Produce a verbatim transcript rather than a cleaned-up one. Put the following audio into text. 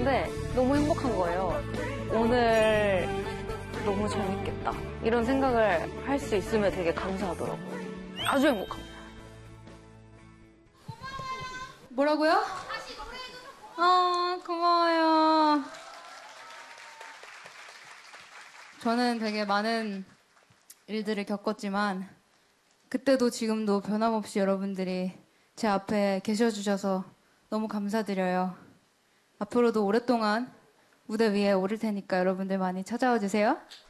했는데 너무 행복한 거예요. 오늘 너무 재밌겠다. 이런 생각을 할 수 있으면 되게 감사하더라고요. 아주 행복합니다. 뭐라고요? 아, 고마워요. 저는 되게 많은 일들을 겪었지만 그때도 지금도 변함없이 여러분들이 제 앞에 계셔주셔서 너무 감사드려요. 앞으로도 오랫동안 무대 위에 오를 테니까 여러분들 많이 찾아와 주세요.